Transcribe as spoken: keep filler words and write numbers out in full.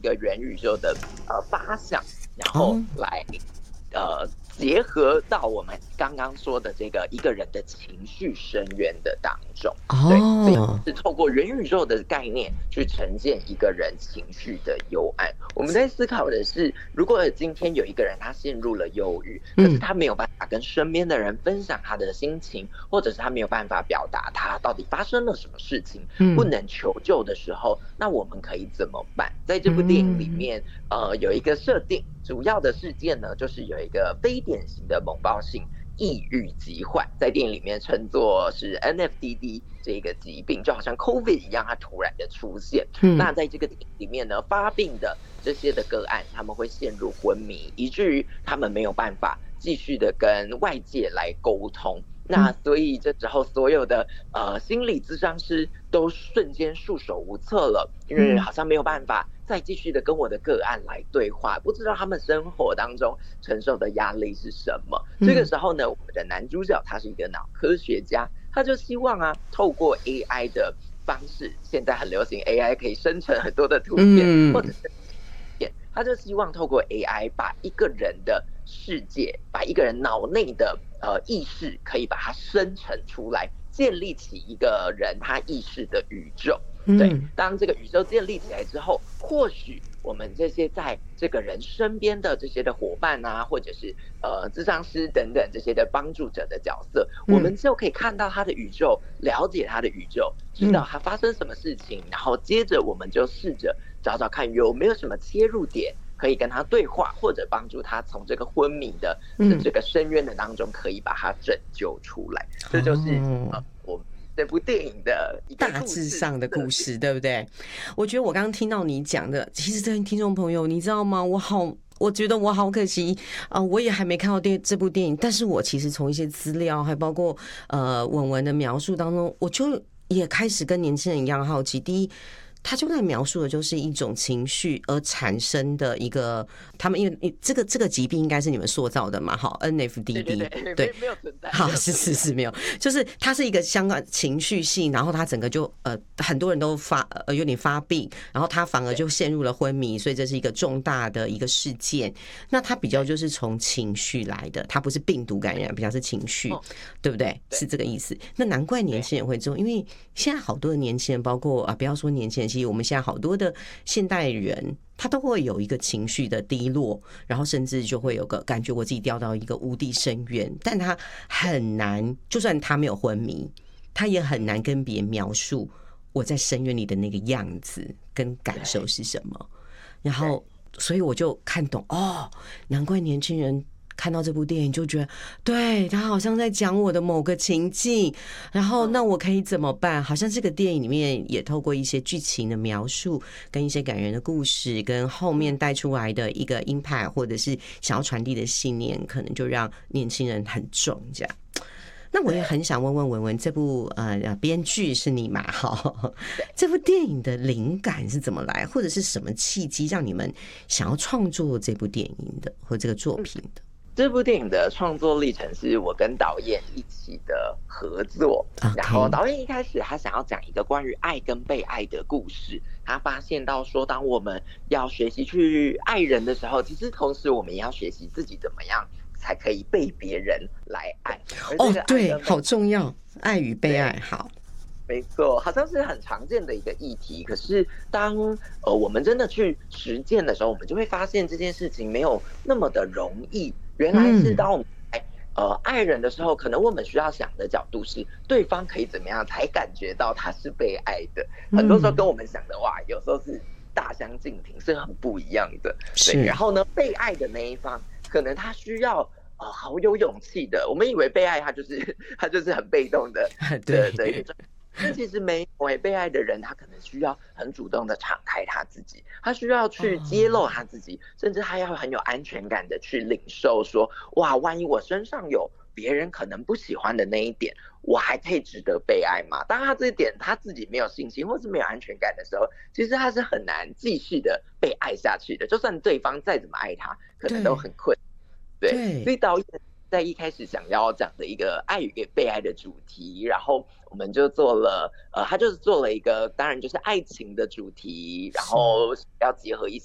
个元宇宙的呃发想，然后来、哦、呃结合到我们刚刚说的这个一个人的情绪深渊的当中。对，所以是透过元宇宙的概念去呈现一个人情绪的幽暗。我们在思考的是，如果今天有一个人他陷入了忧郁，可是他没有办法跟身边的人分享他的心情，或者是他没有办法表达他到底发生了什么事情，不能求救的时候，那我们可以怎么办？在这部电影里面，呃，有一个设定，主要的事件呢，就是有一个非典型的猛暴性抑郁疾患，在电影里面称作是 N F D D 这个疾病，就好像 COVID 一样，它突然的出现。嗯、那在这个电影里面呢，发病的这些的个案，他们会陷入昏迷，以至于他们没有办法继续的跟外界来沟通。那所以这时候所有的呃心理咨商师都瞬间束手无策了，因为好像没有办法再继续的跟我的个案来对话，不知道他们生活当中承受的压力是什么。这个时候呢，我们的男主角他是一个脑科学家，他就希望啊，透过 A I 的方式，现在很流行 A I 可以生成很多的图片，或者是他就希望透过 A I 把一个人的世界，把一个人脑内的呃意识，可以把它生成出来，建立起一个人他意识的宇宙。对，当这个宇宙建立起来之后，或许我们这些在这个人身边的这些的伙伴啊，或者是呃咨商师等等这些的帮助者的角色，我们就可以看到他的宇宙，了解他的宇宙，知道他发生什么事情，然后接着我们就试着找找看有没有什么切入点可以跟他对话，或者帮助他从这个昏迷的这个深渊的当中可以把他拯救出来。这就是、呃、我们这部电影的一个大致上的故事，对不对？我觉得我刚刚听到你讲的，其实这位听众朋友，你知道吗？我好，我觉得我好可惜啊、呃！我也还没看到电这部电影，但是我其实从一些资料，还包括呃文文的描述当中，我就也开始跟年轻人一样好奇。第一，他就在描述的就是一种情绪而产生的一个，他们因为这个这个疾病应该是你们塑造的嘛，好 N F D D 对, 对, 对, 对，没有存在， 好是是是没有，就是它是一个相关情绪性，然后他整个就呃很多人都发呃有点发病，然后他反而就陷入了昏迷，所以这是一个重大的一个事件。那它比较就是从情绪来的，它不是病毒感染，比较是情绪，哦、对不对？是这个意思。那难怪年轻人会这种，因为现在好多的年轻人，包括啊不要说年轻人。其实我们现在好多的现代人，他都会有一个情绪的低落，然后甚至就会有个感觉我自己掉到一个无底深渊，但他很难，就算他没有昏迷，他也很难跟别人描述我在深渊里的那个样子跟感受是什么。然后，所以我就看懂哦，难怪年轻人看到这部电影就觉得，对，他好像在讲我的某个情境，然后那我可以怎么办？好像这个电影里面也透过一些剧情的描述，跟一些感人的故事，跟后面带出来的一个 impact， 或者是想要传递的信念，可能就让年轻人很重这样。那我也很想问问文文，这部呃编剧是你嘛？哈，这部电影的灵感是怎么来，或者是什么契机让你们想要创作这部电影的，或这个作品的？ 这部电影的创作历程是我跟导演一起的合作， okay. 然后导演一开始他想要讲一个关于爱跟被爱的故事，他发现到说，当我们要学习去爱人的时候，其实同时我们也要学习自己怎么样才可以被别人来爱。 哦，对，好重要，爱与被爱，好。 没错，好像是很常见的一个议题，可是当呃我们真的去实践的时候，我们就会发现这件事情没有那么的容易。原来是当我们爱、嗯、呃爱人的时候，可能我们需要想的角度是对方可以怎么样才感觉到他是被爱的。很多时候跟我们想的哇，有时候是大相径庭，是很不一样的。对，然后呢，被爱的那一方，可能他需要呃好有勇气的。我们以为被爱他就是他就是很被动的， 对对。但其实没有，被爱的人他可能需要很主动的敞开他自己，他需要去揭露他自己，甚至他要很有安全感的去领受说，哇，万一我身上有别人可能不喜欢的那一点，我还可以值得被爱吗？当他这一点他自己没有信心或是没有安全感的时候，其实他是很难继续的被爱下去的，就算对方再怎么爱他，可能都很困。对，对，所以导演在一开始想要讲的一个爱与被爱的主题，然后我们就做了，呃，他就是做了一个，当然就是爱情的主题，然后要结合一些